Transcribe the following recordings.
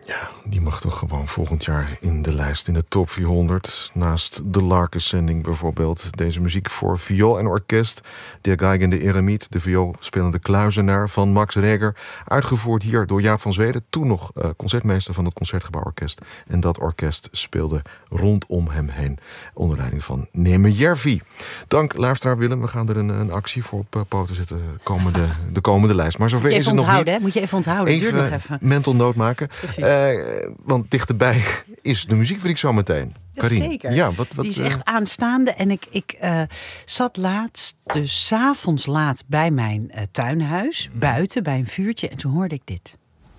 Ja, die mag toch gewoon volgend jaar in de lijst, in de top 400. Naast de Larkenzending bijvoorbeeld. Deze muziek voor viool en orkest. Der Geigende Eremiet, de vioolspelende kluizenaar van Max Reger. Uitgevoerd hier door Jaap van Zweden. Toen nog concertmeester van het Concertgebouworkest. En dat orkest speelde rondom hem heen. Onder leiding van Neme Järvi. Dank luisteraar Willem. We gaan er een actie voor op poten zetten de komende lijst. Maar zover is het nog niet. Hè? Moet je even onthouden. Duurt nog even. Mental note maken. Want dichterbij is de muziekweek zo meteen. Karin. Zeker. Ja, die is echt aanstaande. En ik zat laatst, dus 's avonds laat, bij mijn tuinhuis. Buiten, bij een vuurtje. En toen hoorde ik dit.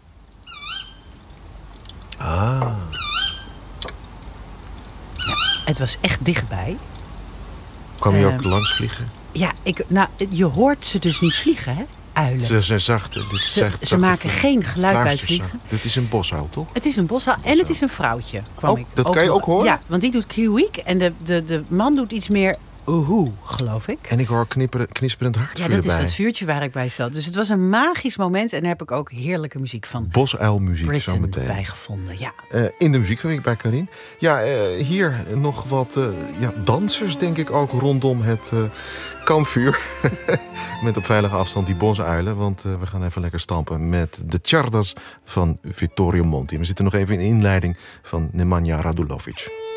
Ah. Ja, het was echt dichtbij. Kwam je ook langs vliegen? Ja, je hoort ze dus niet vliegen, hè? Uilen. Ze zijn zachte. Ze maken geen geluid bij het vliegen. Dit is een bosuil, toch? Het is een bosuil en het is een vrouwtje. Dat kan je ook horen? Ja, want die doet krieuwiek en de man doet iets meer oehoe, geloof ik. En ik hoor knisperend hartvuur erbij. Ja, dat is erbij. dat vuurtje waar ik bij zat. Dus het was een magisch moment en daar heb ik ook heerlijke muziek van Bosuilmuziek zo meteen bij gevonden, ja. In de muziekweek bij Karin. Ja, hier nog wat dansers, denk ik ook, rondom het kampvuur. Met op veilige afstand die bosuilen. Want we gaan even lekker stampen met de Czardas van Vittorio Monti. We zitten nog even in de inleiding van Nemanja Radulovic.